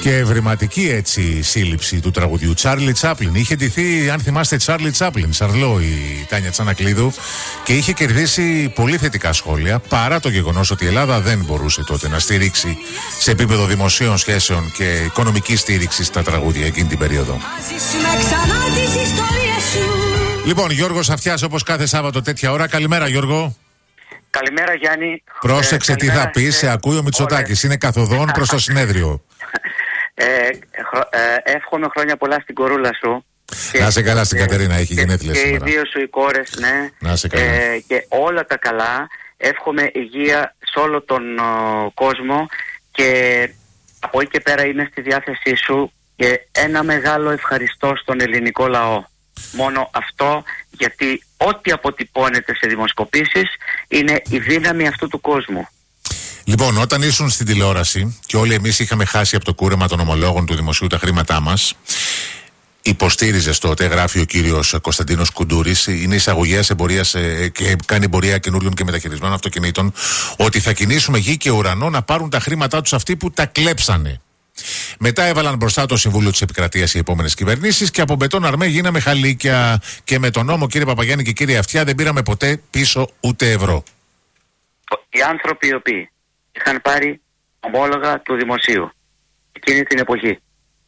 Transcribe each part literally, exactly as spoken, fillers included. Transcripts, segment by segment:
Και ευρηματική έτσι σύλληψη του τραγουδιού. Τσάρλι Τσάπλιν. Είχε ντυθεί, αν θυμάστε, Τσάρλι Τσάπλιν, Σαρλό, η Τάνια Τσανακλείδου, και είχε κερδίσει πολύ θετικά σχόλια, παρά το γεγονός ότι η Ελλάδα δεν μπορούσε τότε να στηρίξει σε επίπεδο δημοσίων σχέσεων και οικονομική στήριξη στα τραγούδια εκείνη την περίοδο. Λοιπόν, Γιώργος Αυτιάς, όπως κάθε Σάββατο τέτοια ώρα. Καλημέρα, Γιώργο. Καλημέρα, Γιάννη. Πρόσεξε ε, τι θα πει, σε ακούει ο Μητσοτάκης. Είναι καθοδόν προς το συνέδριο. Ε, ε, εύχομαι χρόνια πολλά στην κορούλα σου. Να σε καλά στην Κατερίνα, έχει γενέθλια και σήμερα. Και οι δύο σου οι κόρες, ναι. Να σε καλά. Ε, και όλα τα καλά. Εύχομαι υγεία σε όλο τον ο, κόσμο και από εκεί και πέρα είμαι στη διάθεσή σου και ένα μεγάλο ευχαριστώ στον ελληνικό λαό. Μόνο αυτό, γιατί ό,τι αποτυπώνεται σε δημοσκοπήσεις είναι η δύναμη αυτού του κόσμου. Λοιπόν, όταν ήσουν στην τηλεόραση και όλοι εμείς είχαμε χάσει από το κούρεμα των ομολόγων του δημοσίου τα χρήματά μας, υποστήριζες τότε, γράφει ο κύριος Κωνσταντίνος Κουντούρης, είναι εισαγωγέας εμπορίας ε, και κάνει εμπορία καινούριων και μεταχειρισμένων αυτοκινήτων, ότι θα κινήσουμε γη και ουρανό να πάρουν τα χρήματά τους αυτοί που τα κλέψανε. Μετά έβαλαν μπροστά το Συμβούλιο της Επικρατείας οι επόμενες κυβερνήσεις και από μπετόν αρμέ γίναμε χαλίκια. Και με τον νόμο, κύριε Παπαγιάννη και κύριε Αυτιά, δεν πήραμε ποτέ πίσω ούτε ευρώ. Οι άνθρωποι οι οποίοι είχαν πάρει ομόλογα του δημοσίου εκείνη την εποχή,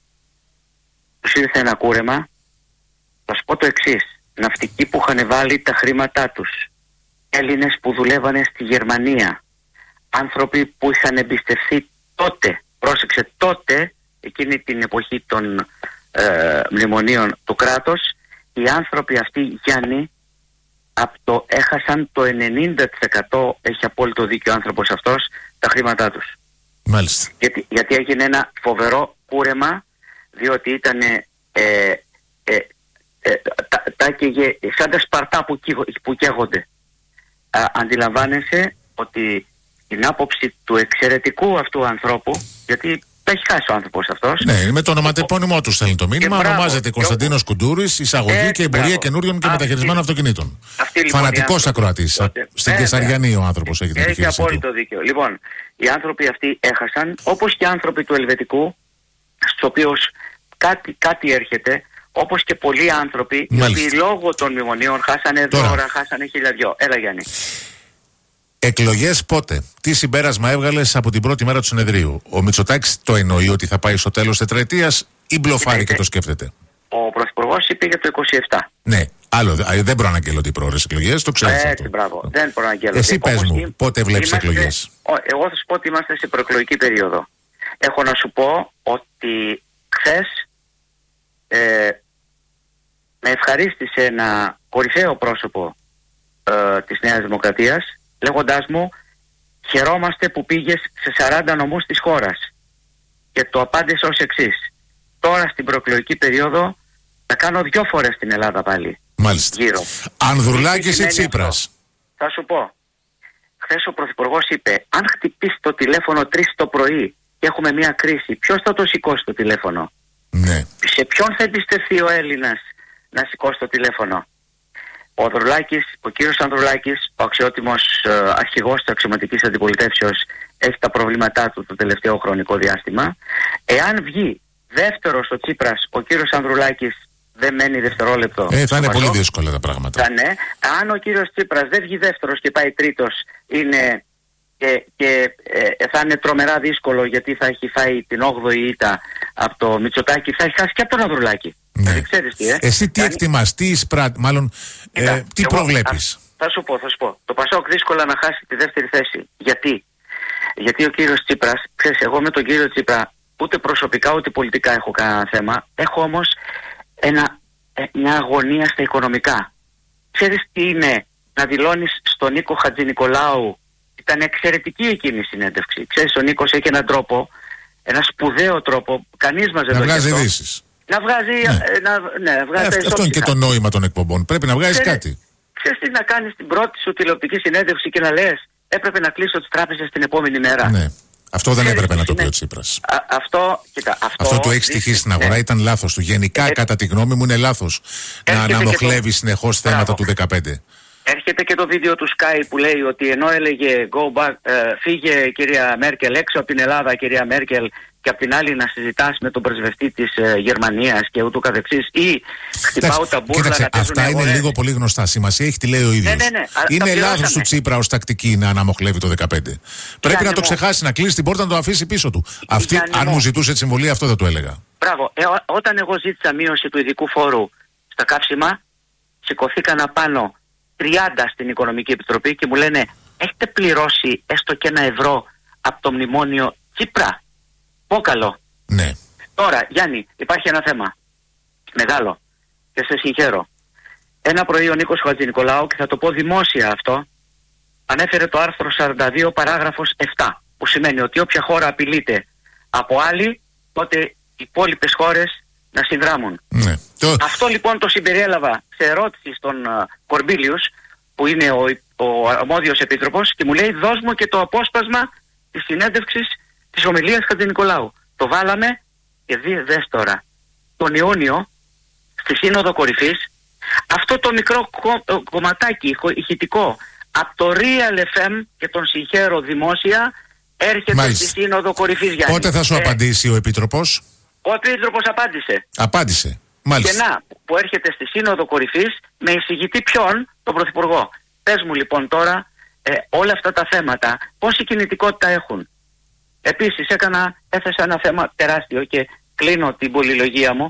τους ήρθε ένα κούρεμα. Θα σου πω το εξής: ναυτικοί που είχαν βάλει τα χρήματά τους, Έλληνες που δουλεύανε στη Γερμανία, άνθρωποι που είχαν εμπιστευτεί τότε, πρόσεξε, τότε, εκείνη την εποχή των ε, μνημονίων του κράτους, οι άνθρωποι αυτοί, Γιάννη, από το έχασαν το ενενήντα τοις εκατό, έχει απόλυτο δίκιο ο άνθρωπος αυτός, τα χρήματά τους. Μάλιστα. Γιατί, γιατί έγινε ένα φοβερό κούρεμα, διότι ήταν ε, ε, ε, ε, τα, τα καίγε, σαν τα σπαρτά που, που καίγονται. Α, αντιλαμβάνεσαι ότι την άποψη του εξαιρετικού αυτού ανθρώπου, γιατί τα έχει χάσει ο άνθρωπος αυτός. Ναι, με το ονοματεπώνυμό του στέλνει το μήνυμα. Μπράβο, ονομάζεται Κωνσταντίνος Κουντούρης, εισαγωγή ε, και εμπορία καινούριων και μεταχειρισμένων αυτοκινήτων. Λοιπόν, φανατικός ακροατής. Στην ε, Κεσαριανή ο άνθρωπος έχει την επιχείρηση. Έχει απόλυτο δίκιο. Λοιπόν, οι άνθρωποι αυτοί έχασαν, όπως και οι άνθρωποι του Ελβετικού, στους οποίους κάτι, κάτι έρχεται, όπως και πολλοί άνθρωποι, οι οποίοι λόγω των μνημονίων χάσανε δώρα, χάσανε χιλιαδιό. Έλα, Γιάννη. Εκλογές πότε? Τι συμπέρασμα έβγαλες από την πρώτη μέρα του συνεδρίου? Ο Μητσοτάκης το εννοεί ότι θα πάει στο τέλος τετραετίας ή μπλοφάρει και το σκέφτεται? Ο Πρωθυπουργός είπε για το είκοσι επτά. Ναι, άλλο, δεν προαναγγέλλονται οι πρόορες εκλογές, το ξέρεις Έτσι, αυτό. μπράβο, δεν προαναγγέλλονται. Εσύ πες μου, Όπως πότε βλέπεις είμαστε, εκλογές? Εγώ θα σου πω ότι είμαστε σε προεκλογική περίοδο. Έχω να σου πω ότι χθες ε, με ευχαρίστησε ένα κορυφαίο πρόσωπο ε, της Νέας Δημοκρατίας, λέγοντάς μου, χαιρόμαστε που πήγες σε σαράντα νομούς της χώρας. Και το απάντησε ως εξής: τώρα στην προεκλογική περίοδο θα κάνω δυο φορές την Ελλάδα πάλι. Μάλιστα. Γύρω. Ανδρουλάκης ή Τσίπρας? Αυτό. Θα σου πω. Χθες ο Πρωθυπουργός είπε, αν χτυπήσει το τηλέφωνο τρεις το πρωί και έχουμε μια κρίση, ποιος θα το σηκώσει το τηλέφωνο? Ναι. Σε ποιον θα εμπιστευτεί ο Έλληνας να σηκώσει το τηλέφωνο? Ο Ανδρουλάκης, ο κύριος Ανδρουλάκης, ο αξιότιμος ε, αρχηγός της αξιωματικής αντιπολιτεύσεως, έχει τα προβλήματά του το τελευταίο χρονικό διάστημα. Εάν βγει δεύτερος ο Τσίπρας, ο κύριος Ανδρουλάκης δεν μένει δευτερόλεπτο. Ε, θα είναι πολύ δύσκολα τα πράγματα. Θα ναι. Αν ο κύριος Τσίπρας δεν βγει δεύτερος και πάει τρίτος, είναι, και, και ε, θα είναι τρομερά δύσκολο, γιατί θα έχει φάει την όγδοη ήττα από το Μητσοτάκη, θα έχει χάσει και από τον Ανδρουλάκη. Ναι. Ξέρεις τι, ε? Εσύ τι εκτιμάς, τι εισπράττει, μάλλον Κοίτα, ε, τι εγώ, προβλέπεις? Α, θα σου πω, θα σου πω. Το Πασόκ δύσκολα να χάσει τη δεύτερη θέση. Γιατί? Γιατί ο κύριος Τσίπρας, ξέρεις, εγώ με τον κύριο Τσίπρα ούτε προσωπικά ούτε πολιτικά έχω κανένα θέμα. Έχω όμως ένα, ε, μια αγωνία στα οικονομικά. Ξέρεις τι είναι να δηλώνεις στον Νίκο Χατζηνικολάου? Ήταν εξαιρετική εκείνη η συνέντευξη. Ξέρεις, ο Νίκος έχει έναν τρόπο, ένα σπουδαίο τρόπο, κανείς μας δεν το έχει. Να βγάζει ειδήσεις. Να βγάζει, ναι. να, ναι, βγάζει ε, αυτό είναι και το νόημα των εκπομπών. Πρέπει να βγάζεις Ξέρεις, κάτι. Ξέρεις τι να κάνεις την πρώτη σου τηλεοπτική συνέντευξη και να λες, έπρεπε να κλείσω τις τράπεζες την επόμενη μέρα? Ναι. Αυτό δεν Ξέρεις, έπρεπε να το πει είναι... ο Τσίπρας. Α, αυτό, κοίτα, αυτό, αυτό του έχει στοιχήσει στην αγορά, ναι. Ήταν λάθος του. Γενικά, ε, κατά τη γνώμη μου, είναι λάθος να αναμοχλεύει συνεχώς θέματα του δεκαπέντε. έρχεται και το βίντεο του Sky που λέει ότι ενώ έλεγε go back, ε, φύγε κυρία Μέρκελ έξω από την Ελλάδα, κυρία Μέρκελ, και απ' την άλλη να συζητάς με τον πρεσβευτή της ε, Γερμανίας και ούτω καθεξής, ή χτυπάω τα μπουρλα να παίζουν. Αυτά είναι λίγο πολύ γνωστά. Σημασία έχει τι λέει ο ίδιος. Ναι, ναι, ναι. Είναι λάθος του Τσίπρα ως τακτική να αναμοχλεύει το δεκαπέντε. Πρέπει να το ξεχάσει, να κλείσει την πόρτα, να το αφήσει πίσω του. Αυτή, αν μου ζητούσε τη συμβολή, αυτό δεν το έλεγα. Μπράβο. Ε, ό, όταν εγώ ζήτησα μείωση του ειδικού φόρου στα καύσιμα, σηκωθήκαν απάνω τριάντα στην Οικονομική Επιτροπή και μου λένε, έχετε πληρώσει έστω και ένα ευρώ από το μνημόνιο Τσίπρα? Πόκαλο. Ναι. Τώρα, Γιάννη, υπάρχει ένα θέμα μεγάλο και σε συγχαίρω. Ένα πρωί ο Νίκος Χατζηνικολάου, και θα το πω δημόσια αυτό, ανέφερε το άρθρο σαράντα δύο παράγραφος επτά, που σημαίνει ότι όποια χώρα απειλείται από άλλη, τότε οι υπόλοιπες χώρες να συνδράμουν. Ναι. Αυτό λοιπόν το συμπεριέλαβα σε ερώτηση στον uh, Κορμπίλιους, που είναι ο, ο αρμόδιος επίτροπος, και μου λέει, δώσ' μου και το απόσπασμα της συνέντευξης της ομιλίας Χατζηνικολάου. Το βάλαμε και δει, δες τώρα, τον Ιούνιο στη Σύνοδο Κορυφής, αυτό το μικρό κο, κομματάκι ηχητικό από το Real εφ εμ, και τον συγχαίρω δημόσια, έρχεται Μάλιστα. στη Σύνοδο Κορυφής, Γιάννη. Πότε θα σου ε, απαντήσει ο Επίτροπος? Ο Επίτροπος απάντησε. Απάντησε. Μάλιστα. Και να, που έρχεται στη Σύνοδο Κορυφής με εισηγητή ποιον? Τον Πρωθυπουργό. Πες μου λοιπόν τώρα ε, όλα αυτά τα θέματα πόση κινητικότητα έχουν. Επίσης έκανα, έθεσα ένα θέμα τεράστιο και κλείνω την πολυλογία μου,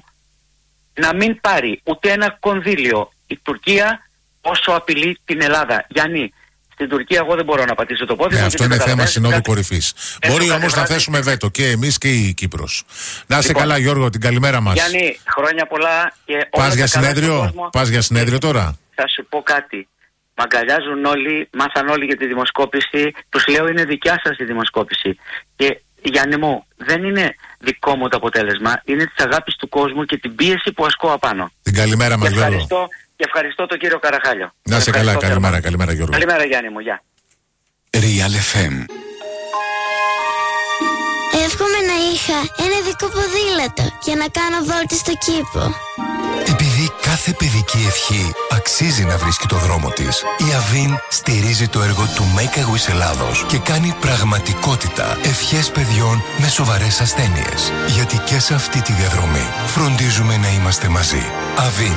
να μην πάρει ούτε ένα κονδύλιο η Τουρκία όσο απειλεί την Ελλάδα. Γιάννη, στην Τουρκία εγώ δεν μπορώ να πατήσω το πόδι μου. Ναι, αυτό είναι θέμα Συνόδου Κορυφής. Μπορεί όμως να θέσουμε βέτο και εμείς και η Κύπρος. Να είσαι λοιπόν καλά, Γιώργο, την καλημέρα μας. Γιάννη, χρόνια πολλά και όλα. Πας για συνέδριο, πας για συνέδριο τώρα? Θα σου πω κάτι. Μ' αγκαλιάζουν όλοι, μάθαν όλοι για τη δημοσκόπηση. Τους λέω, είναι δικιά σας η δημοσκόπηση. Και Γιάννη μου, δεν είναι δικό μου το αποτέλεσμα. Είναι της αγάπης του κόσμου και την πίεση που ασκώ απάνω. Την καλημέρα μας, Γιώργο. Και ευχαριστώ τον κύριο Καραχάλιο. Να είσαι καλά, καλημέρα, καλημέρα, Γιώργο. Καλημέρα, Γιάννη μου, γεια. Real εφ εμ. Εύχομαι να είχα ένα ειδικό ποδήλατο για να κάνω βόλτες στο κήπο. Επειδή κάθε παιδική ευχή αξίζει να βρίσκει το δρόμο της, η Αβίν στηρίζει το έργο του Make a Wish Ελλάδος και κάνει πραγματικότητα ευχές παιδιών με σοβαρές ασθένειες. Γιατί και σε αυτή τη διαδρομή φροντίζουμε να είμαστε μαζί. Αβίν.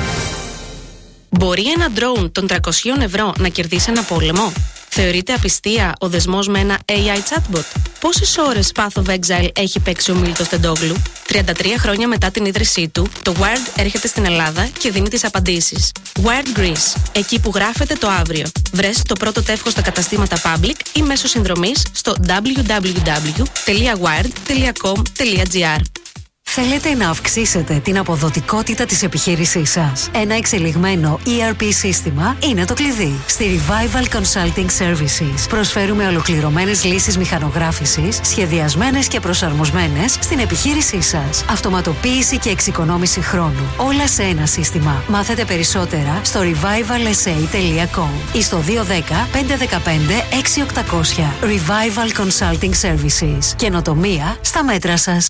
Μπορεί ένα ντρόουν των τριακόσια ευρώ να κερδίσει ένα πόλεμο? Θεωρείται απιστία ο δεσμός με ένα έι άι chatbot? Πόσες ώρες Path of Exile έχει παίξει ο Μίλτος Τεντόγλου? τριάντα τρία χρόνια μετά την ίδρυσή του, το Wired έρχεται στην Ελλάδα και δίνει τις απαντήσεις. Wired Greece, εκεί που γράφεται το αύριο. Βρες το πρώτο τεύχος στα καταστήματα Public ή μέσω συνδρομής στο double-u double-u double-u τελεία wired τελεία com τελεία gr. Θέλετε να αυξήσετε την αποδοτικότητα της επιχείρησής σας? Ένα εξελιγμένο ι αρ πι σύστημα είναι το κλειδί. Στη Revival Consulting Services προσφέρουμε ολοκληρωμένες λύσεις μηχανογράφησης, σχεδιασμένες και προσαρμοσμένες στην επιχείρησή σας. Αυτοματοποίηση και εξοικονόμηση χρόνου. Όλα σε ένα σύστημα. Μάθετε περισσότερα στο revival s a τελεία com ή στο δύο ένα μηδέν πέντε ένα πέντε έξι οκτακόσια. Revival Consulting Services. Καινοτομία στα μέτρα σας.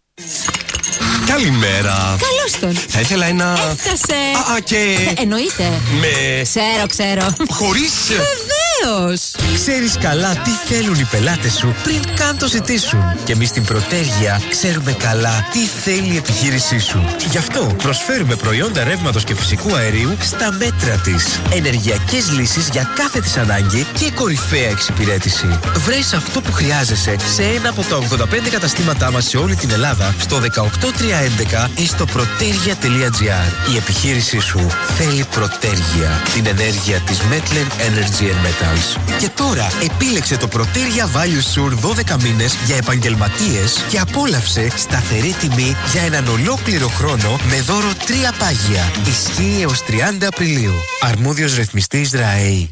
Καλημέρα. Καλώς τον. Θα ήθελα ένα... Έφτασε. Α, και... Ε, εννοείται. Με... Ξέρω, ξέρω. Χωρίς... Βεβαίως. Ξέρεις καλά τι θέλουν οι πελάτες σου πριν καν το ζητήσουν. Και εμείς στην Πρωτέργεια ξέρουμε καλά τι θέλει η επιχείρησή σου. Γι' αυτό προσφέρουμε προϊόντα ρεύματος και φυσικού αερίου στα μέτρα της. Ενεργειακές λύσεις για κάθε της ανάγκη και κορυφαία εξυπηρέτηση. Βρες αυτό που χρειάζεσαι σε ένα από τα ογδόντα πέντε καταστήματά μας σε όλη την Ελλάδα, στο δεκαοκτώ τριακόσια έντεκα ή στο protergia τελεία gr. Η επιχείρησή σου θέλει Πρωτέργεια, την ενέργεια της Metlen Energy and Metals. Και τώρα επίλεξε το Protergia Value Sur δώδεκα μήνες για επαγγελματίες και απόλαυσε σταθερή τιμή για έναν ολόκληρο χρόνο με δώρο τρία πάγια. Ισχύει έως τριάντα Απριλίου. Αρμόδιος ρυθμιστής ΡΑΕΗ.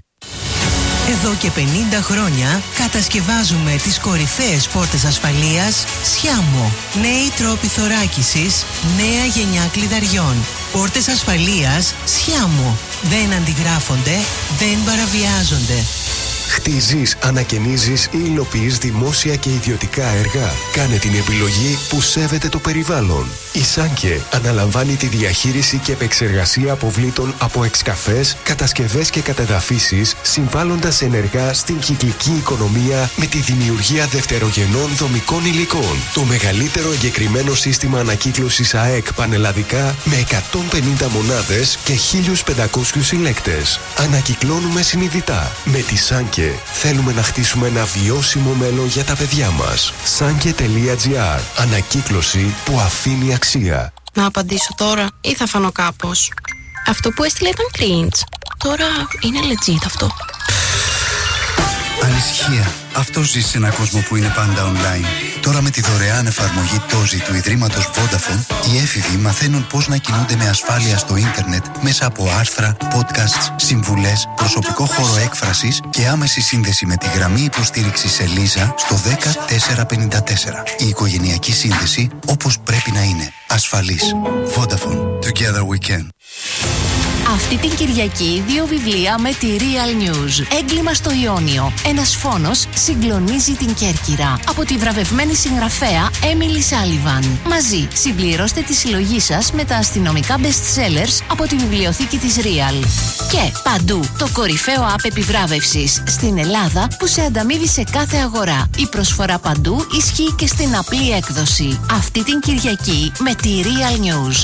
Εδώ και πενήντα χρόνια κατασκευάζουμε τις κορυφαίες πόρτες ασφαλείας Σιάμο. Νέοι τρόποι θωράκισης, νέα γενιά κλειδαριών. Πόρτες ασφαλείας Σιάμο. Δεν αντιγράφονται, δεν παραβιάζονται. Χτίζεις, ανακαινίζεις ή υλοποιείς δημόσια και ιδιωτικά έργα. Κάνε την επιλογή που σέβεται το περιβάλλον. Η Σάνκε αναλαμβάνει τη διαχείριση και επεξεργασία αποβλήτων από εξκαφές, κατασκευές και κατεδαφίσεις, συμβάλλοντας ενεργά στην κυκλική οικονομία με τη δημιουργία δευτερογενών δομικών υλικών. Το μεγαλύτερο εγκεκριμένο σύστημα ανακύκλωσης ΑΕΚ πανελλαδικά με εκατόν πενήντα μονάδες και χίλιους πεντακόσιους συλλέκτες. Ανακυκλώνουμε συνειδητά. Με τη Σάνκε θέλουμε να χτίσουμε ένα βιώσιμο μέλλον για τα παιδιά μας. Σάνκε τελεία τζι άρ. Ανακύκλωση που αφήνει αξία. Να απαντήσω τώρα ή θα φανώ κάπως? Αυτό που έστειλε ήταν cringe. Τώρα είναι legit αυτό. Ανησυχία. Αυτό ζει σε έναν κόσμο που είναι πάντα online. Τώρα με τη δωρεάν εφαρμογή Τόζι του Ιδρύματος Vodafone, οι έφηβοι μαθαίνουν πώς να κινούνται με ασφάλεια στο ίντερνετ μέσα από άρθρα, podcasts, συμβουλές, προσωπικό χώρο έκφρασης και άμεση σύνδεση με τη γραμμή υποστήριξης Ελίζα στο δέκα τέσσερα πενήντα τέσσερα. Η οικογενειακή σύνδεση όπως πρέπει να είναι. Ασφαλής. Vodafone. Together we can. Αυτή την Κυριακή δύο βιβλία με τη Real News. Έγκλημα στο Ιόνιο. Ένας φόνος συγκλονίζει την Κέρκυρα. Από τη βραβευμένη συγγραφέα Emily Sullivan. Μαζί συμπληρώστε τη συλλογή σας με τα αστυνομικά best sellers από τη βιβλιοθήκη της Real. Και παντού το κορυφαίο app επιβράβευσης στην Ελλάδα που σε ανταμείβει σε κάθε αγορά. Η προσφορά παντού ισχύει και στην απλή έκδοση. Αυτή την Κυριακή με τη Real News.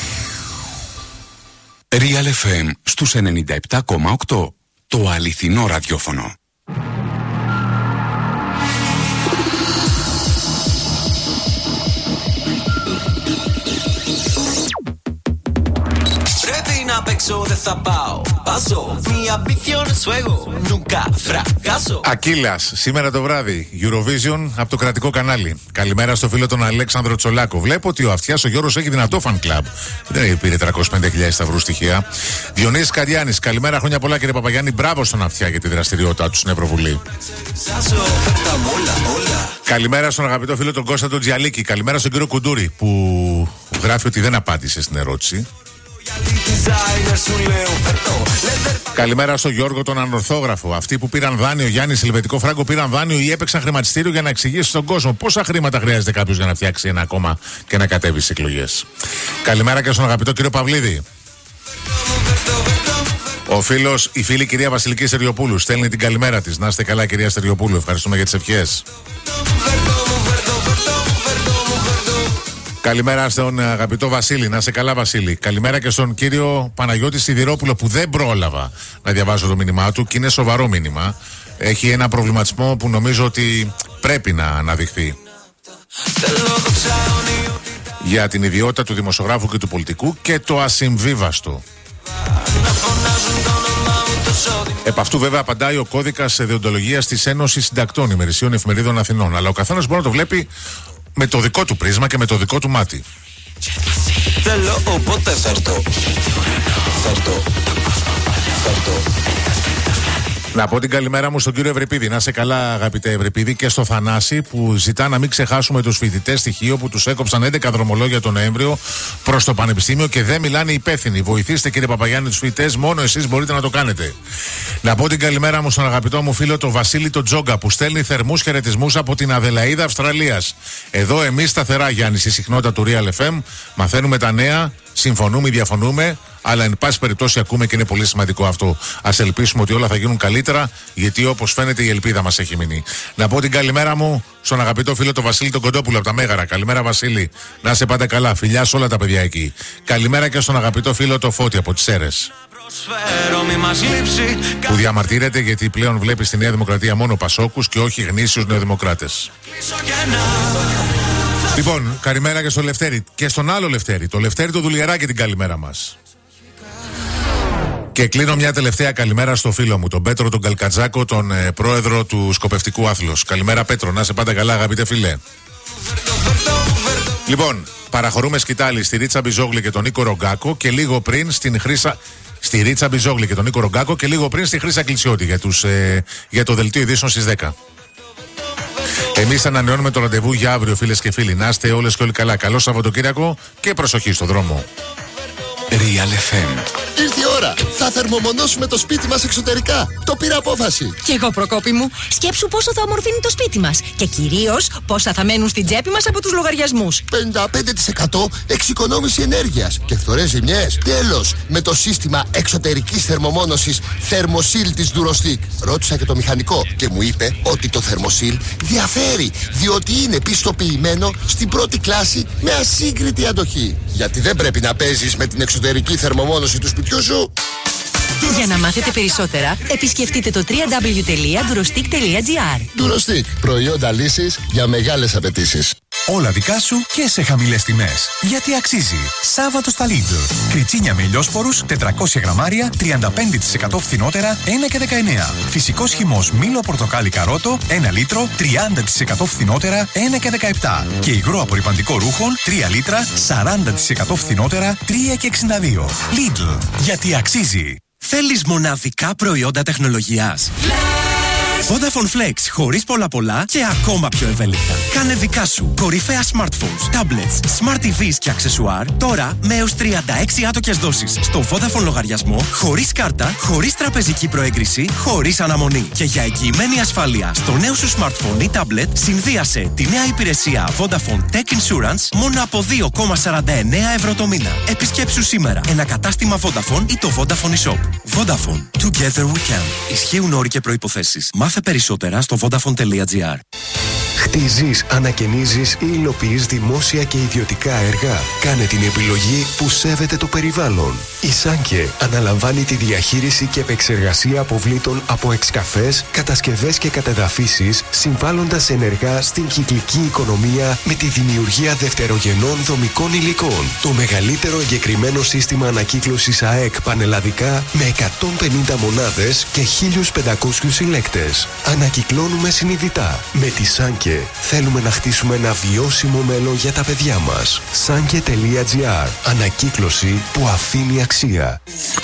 Real εφ εμ στους ενενήντα επτά κόμμα οκτώ. Το αληθινό ραδιόφωνο. Να παίξω δεν θα πάω. Paso, mi ambición es juego. Nunca fracaso. Ακύλας, σήμερα το βράδυ, Eurovision από το κρατικό κανάλι. Καλημέρα στο φίλο τον Αλέξανδρο Τσολάκο. Βλέπω ότι ο Αυτιάς ο Γιώργος έχει δυνατό fan club. Δεν πήρε τριακόσιες πενήντα χιλιάδες σταυρού στοιχεία. Διονύσης Καριάνης, καλημέρα, χρόνια πολλά κύριε Παπαγιάννη. Μπράβο στον Αυτιά για τη δραστηριότητά του στην Ευρωβουλή. Καλημέρα στον αγαπητό φίλο τον Κώστα τον Τζιαλίκη. Καλημέρα στον κύριο Κουντούρη που γράφει ότι δεν απάντησε στην ερώτηση. Καλημέρα στο Γιώργο τον Ανορθόγραφο. Αυτοί που πήραν δάνειο, Γιάννη Ελβετικό Φράγκο, πήραν δάνειο ή έπαιξαν χρηματιστήριο για να εξηγήσει στον κόσμο πόσα χρήματα χρειάζεται κάποιος για να φτιάξει ένα κόμμα και να κατέβει στις εκλογές. Καλημέρα και στον αγαπητό κύριο Παυλίδη. Ο φίλος, η φίλη κυρία Βασιλική Στεριοπούλου στέλνει την καλημέρα της. Να είστε καλά κυρία Στεριοπούλου, ευχαριστούμε για τις ευχές. Καλημέρα στον αγαπητό Βασίλη, να είσαι καλά Βασίλη. Καλημέρα και στον κύριο Παναγιώτη Σιδηρόπουλο που δεν πρόλαβα να διαβάσω το μήνυμά του και είναι σοβαρό μήνυμα. Έχει ένα προβληματισμό που νομίζω ότι πρέπει να αναδειχθεί. Για την ιδιότητα του δημοσιογράφου και του πολιτικού και το ασυμβίβαστο. Επ' αυτού βέβαια απαντάει ο κώδικας δεοντολογίας της Ένωσης Συντακτών Ημερησίων Εφημερίδων Αθηνών. Αλλά ο καθένας μπορεί να το βλέπει με το δικό του πρίσμα και με το δικό του μάτι. Θέλω οπότε θα έρθω. Θα έρθω. Θα έρθω. Να πω την καλημέρα μου στον κύριο Ευρυπίδη. Να σε καλά, αγαπητέ Ευρυπίδη, και στο Θανάση που ζητά να μην ξεχάσουμε τους φοιτητές στοιχείο που τους έκοψαν έντεκα δρομολόγια τον Νοέμβριο προς το Πανεπιστήμιο και δεν μιλάνε υπεύθυνοι. Βοηθήστε, κύριε Παπαγιάννη, τους φοιτητές. Μόνο εσείς μπορείτε να το κάνετε. Να πω την καλημέρα μου στον αγαπητό μου φίλο τον Βασίλη τον Τζόγκα που στέλνει θερμούς χαιρετισμούς από την Αδελαΐδα Αυστραλίας. Εδώ εμείς σταθερά, Γιάννη, στη συχνότητα του Real εφ εμ, μαθαίνουμε τα νέα. Συμφωνούμε, διαφωνούμε, αλλά εν πάση περιπτώσει ακούμε και είναι πολύ σημαντικό αυτό. Ας ελπίσουμε ότι όλα θα γίνουν καλύτερα, γιατί όπως φαίνεται η ελπίδα μας έχει μείνει. Να πω την καλημέρα μου στον αγαπητό φίλο τον Βασίλη τον Κοντόπουλο από τα Μέγαρα. Καλημέρα, Βασίλη. Να σε πάτε καλά. Φιλιά σε όλα τα παιδιά εκεί. Καλημέρα και στον αγαπητό φίλο τον Φώτη από τις Σέρρες. Που διαμαρτύρεται γιατί πλέον βλέπει στη Νέα Δημοκρατία μόνο Πασόκους και όχι γνήσιους νεοδημοκράτες. Λοιπόν, καλημέρα και στο Λευτέρη και στον άλλο Λευτέρη, το Λευτέρη το Δουλιεράκι, την καλημέρα μας. Και κλείνω μια τελευταία καλημέρα στο φίλο μου, τον Πέτρο τον Καλκατζάκο, τον ε, πρόεδρο του Σκοπευτικού Άθλος. Καλημέρα Πέτρο, να είσαι πάντα καλά αγαπητέ φίλε. Λοιπόν, παραχωρούμε σκητάλη στη Ρίτσα Μπιζόγλη και τον Νίκο Ρογκάκο και λίγο πριν στην Χρύσα... Στη Ρίτσα Μπιζόγλη και τον Νίκο Ρογκάκο και λίγο πριν στη Χρύσα Κλεισιώτη για, τους, ε, για το δελτίο ειδήσεων στις δέκα. Εμείς ανανεώνουμε το ραντεβού για αύριο, φίλες και φίλοι. Να είστε όλες και όλοι καλά. Καλό Σαββατοκύριακο και προσοχή στο δρόμο. Real εφ εμ. Ήρθε η ώρα. Θα θερμομονώσουμε το σπίτι μας εξωτερικά. Το πήρα απόφαση. Κι εγώ, Προκόπη μου. Σκέψου πόσο θα ομορφύνει το σπίτι μας. Και κυρίως πόσα θα μένουν στην τσέπη μας από τους λογαριασμούς. πενήντα πέντε τοις εκατό εξοικονόμηση ενέργειας και φθορές ζημιές. Τέλος, με το σύστημα εξωτερικής θερμομόνωσης Thermosil της Durostic. Ρώτησα και το μηχανικό και μου είπε ότι το Thermosil διαφέρει, διότι είναι πιστοποιημένο στην πρώτη κλάση με ασύγκριτη αντοχή. Γιατί δεν πρέπει να παίζεις με την εξωτερική θερμομόνωση του σπιτιού σου. Για να μάθετε περισσότερα, επισκεφτείτε το double-u double-u double-u τελεία durostic τελεία gr. Durostic, προϊόντα λύσης για μεγάλες απαιτήσεις. Όλα δικά σου και σε χαμηλές τιμές. Γιατί αξίζει. Σάββατο στα Lidl. Κριτσίνια με ηλιόσπορους, τετρακόσια γραμμάρια, τριάντα πέντε τοις εκατό φθηνότερα, ένα και δεκαεννέα. Φυσικός χυμός μήλο πορτοκάλι καρότο, ένα λίτρο, τριάντα τοις εκατό φθηνότερα, ένα και δεκαεπτά. Και υγρό απορρυπαντικό ρούχων, τρία λίτρα, σαράντα τοις εκατό φθηνότερα, τρία και εξήντα δύο. Lidl. Γιατί αξίζει. Θέλεις μοναδικά προϊόντα τεχνολογίας? Vodafone Flex, χωρίς πολλά πολλά και ακόμα πιο ευέλικτα. Κάνε δικά σου κορυφαία smartphones, tablets, smart τι βις και αξεσουάρ τώρα με έως τριάντα έξι άτοκες δόσεις στο Vodafone λογαριασμό, χωρίς κάρτα, χωρίς τραπεζική προέγκριση, χωρίς αναμονή. Και για εγγυημένη ασφάλεια στο νέο σου smartphone ή tablet, συνδύασε τη νέα υπηρεσία Vodafone Tech Insurance μόνο από δύο κόμμα σαράντα εννέα ευρώ το μήνα. Επισκέψου σήμερα ένα κατάστημα Vodafone ή το Vodafone eShop. Vodafone. Together we can. Ισχύουν όροι και προϋποθέσεις. Μάθε περισσότερα στο vodafone τελεία gr. Χτίζεις, ανακαινίζεις ή υλοποιείς δημόσια και ιδιωτικά έργα. Κάνε την επιλογή που σέβεται το περιβάλλον. Η Σάνκε αναλαμβάνει τη διαχείριση και επεξεργασία αποβλήτων από εξκαφές, κατασκευές και κατεδαφίσεις, συμβάλλοντας ενεργά στην κυκλική οικονομία με τη δημιουργία δευτερογενών δομικών υλικών. Το μεγαλύτερο εγκεκριμένο σύστημα ανακύκλωσης ΑΕΚ πανελλαδικά με εκατόν πενήντα μονάδες και χίλιους πεντακόσιους συλλέκτες. Ανακυκλώνουμε συνειδητά. Με τη Σάνκε θέλουμε να χτίσουμε ένα βιώσιμο μέλλον για τα παιδιά μας. Σάνκε τελεία gr. Ανακύκλωση που αφήνει αξία.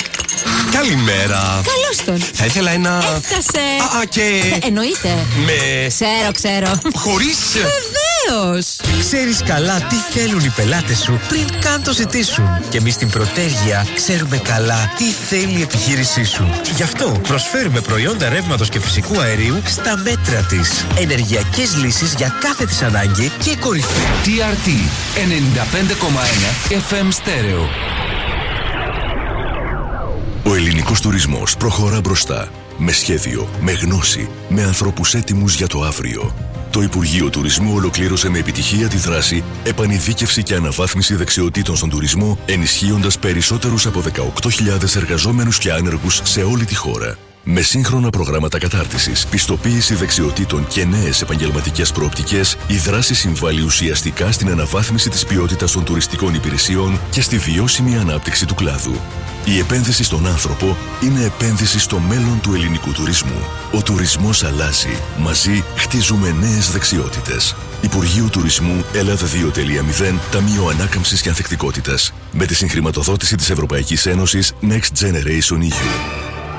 Καλημέρα. Καλώς τον. Θα ήθελα ένα... Έφτασε. Α, α, και... Ε, εννοείται. Με... Ξέρω, ξέρω. Χωρίς... Βεβαίως. Ξέρεις καλά τι θέλουν οι πελάτες σου πριν καν το ζητήσουν. Και εμείς στην Πρωτέργεια ξέρουμε καλά τι θέλει η επιχείρησή σου. Γι' αυτό προσφέρουμε προϊόντα ρεύματος και φυσικού αερίου στα μέτρα της. Ενεργειακές λύσεις για κάθε της ανάγκη και κορυφή. τι αρ τι ενενήντα πέντε κόμμα ένα εφ εμ στέρεο. Ο ελληνικός τουρισμός προχωρά μπροστά. Με σχέδιο, με γνώση, με ανθρώπους έτοιμους για το αύριο. Το Υπουργείο Τουρισμού ολοκλήρωσε με επιτυχία τη δράση επανειδίκευση και αναβάθμιση δεξιοτήτων στον τουρισμό, ενισχύοντας περισσότερους από δεκαοκτώ χιλιάδες εργαζόμενους και άνεργους σε όλη τη χώρα. Με σύγχρονα προγράμματα κατάρτισης, πιστοποίηση δεξιοτήτων και νέες επαγγελματικές προοπτικές, η δράση συμβάλλει ουσιαστικά στην αναβάθμιση της ποιότητας των τουριστικών υπηρεσιών και στη βιώσιμη ανάπτυξη του κλάδου. Η επένδυση στον άνθρωπο είναι επένδυση στο μέλλον του ελληνικού τουρισμού. Ο τουρισμός αλλάζει. Μαζί χτίζουμε νέες δεξιότητες. Υπουργείο Τουρισμού Ελλάδα δύο τελεία μηδέν, Ταμείο Ανάκαμψης και Ανθεκτικότητας. Με τη συγχρηματοδότηση της Ευρωπαϊκής Ένωσης Next Generation ι γιου.